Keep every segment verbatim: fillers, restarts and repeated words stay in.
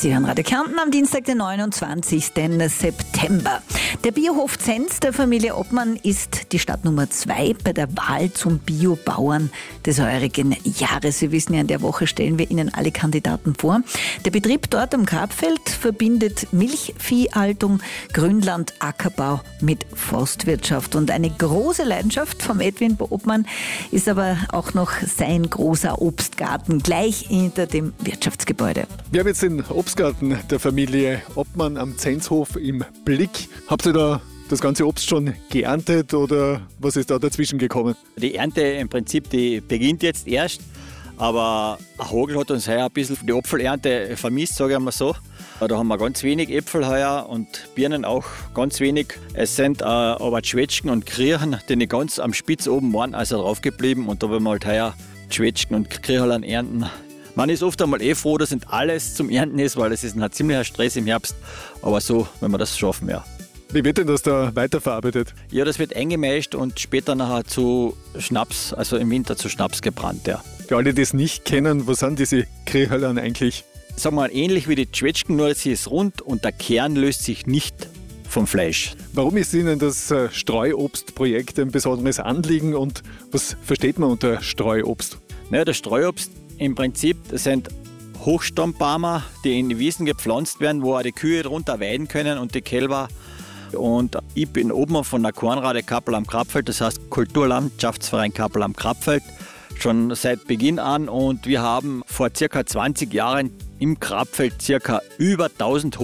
Sie hören Radio Kärnten am Dienstag, den neunundzwanzigsten September. Der Biohof Zens der Familie Obmann ist die Stadt Nummer zwei bei der Wahl zum Biobauern des heurigen Jahres. Sie wissen ja, in der Woche stellen wir Ihnen alle Kandidaten vor. Der Betrieb dort am Grabfeld verbindet Milchviehhaltung, Grünland, Ackerbau mit Forstwirtschaft. Und eine große Leidenschaft vom Edwin Obmann ist aber auch noch sein großer Obstgarten gleich hinter dem Wirtschaftsgebäude. Wir haben jetzt den Obstgarten der Familie Obmann am Zenshof im Blick. Habt ihr da das ganze Obst schon geerntet oder was ist da dazwischen gekommen? Die Ernte im Prinzip, die beginnt jetzt erst, aber ein Hagel hat uns heuer ein bisschen die Apfelernte vermisst, sage ich mal so. Da haben wir ganz wenig Äpfel heuer und Birnen auch ganz wenig. Es sind äh, aber Schwetschgen und Kriechen, die nicht ganz am Spitz oben waren, also drauf geblieben. Und da wollen wir halt heuer Schwetschgen und Kriecherln ernten. Man ist oft einmal eh froh, dass nicht alles zum Ernten ist, weil es ist ein ziemlicher Stress im Herbst. Aber so, wenn wir das schaffen, ja. Wie wird denn das da weiterverarbeitet? Ja, das wird eingemeischt und später nachher zu Schnaps, also im Winter zu Schnaps gebrannt, ja. Für alle, die es nicht kennen, was sind diese Kriecherln eigentlich? Sagen wir mal, ähnlich wie die Schwetschgen, nur sie ist rund und der Kern löst sich nicht vom Fleisch. Warum ist Ihnen das Streuobstprojekt ein besonderes Anliegen und was versteht man unter Streuobst? Naja, das Streuobst im Prinzip sind Hochstammbäume, die in die Wiesen gepflanzt werden, wo auch die Kühe drunter weiden können und die Kälber. Und ich bin Obmann von der Kornrade Kappel am Grabfeld, das heißt Kulturlandschaftsverein Kappel am Grabfeld, schon seit Beginn an. Und wir haben vor circa zwanzig Jahren im Grabfeld circa über tausend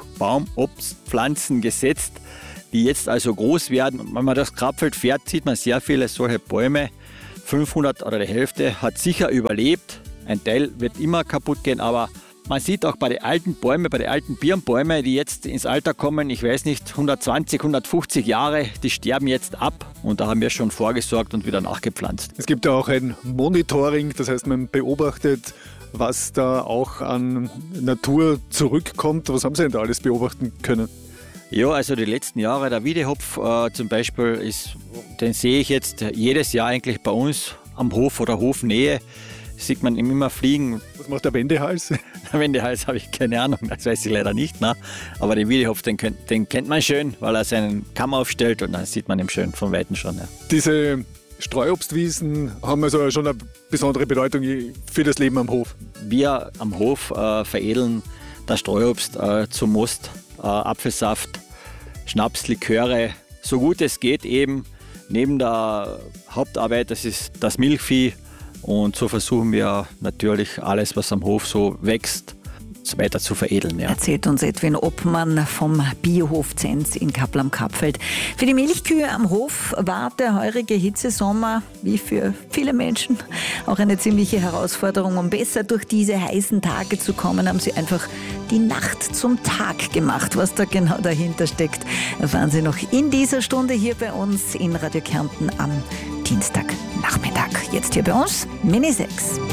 Hochbaumobstpflanzen gesetzt, die jetzt also groß werden. Und wenn man das Grabfeld fährt, sieht man sehr viele solche Bäume. fünfhundert oder die Hälfte hat sicher überlebt. Ein Teil wird immer kaputt gehen, aber man sieht auch bei den alten Bäumen, bei den alten Birnbäumen, die jetzt ins Alter kommen, ich weiß nicht, hundertzwanzig, hundertfünfzig Jahre, die sterben jetzt ab und da haben wir schon vorgesorgt und wieder nachgepflanzt. Es gibt ja auch ein Monitoring, das heißt, man beobachtet, was da auch an Natur zurückkommt. Was haben Sie denn da alles beobachten können? Ja, also die letzten Jahre, der Wiedehopf äh, zum Beispiel, ist, den sehe ich jetzt jedes Jahr eigentlich bei uns am Hof oder Hofnähe. Sieht man ihm immer fliegen. Was macht der Wendehals? Der Wendehals habe ich keine Ahnung, das weiß ich leider nicht. Ne? Aber den Wiedehopf, den, den kennt man schön, weil er seinen Kamm aufstellt und dann sieht man ihn schön von Weitem schon. Ja. Diese Streuobstwiesen haben also schon eine besondere Bedeutung für das Leben am Hof. Wir am Hof äh, veredeln das Streuobst äh, zum Most, äh, Apfelsaft, Schnaps, Liköre, so gut es geht eben. Neben der Hauptarbeit, das ist das Milchvieh. Und so versuchen wir natürlich alles, was am Hof so wächst, weiter zu veredeln. Ja. Erzählt uns Edwin Obmann vom Biohof Zens in Kappel am Grabfeld. Für die Milchkühe am Hof war der heurige Hitzesommer, wie für viele Menschen, auch eine ziemliche Herausforderung. Um besser durch diese heißen Tage zu kommen, haben sie einfach die Nacht zum Tag gemacht. Was da genau dahinter steckt, erfahren Sie noch in dieser Stunde hier bei uns in Radio Kärnten am Dienstagnachmittag. Jetzt hier bei uns Mini sechs.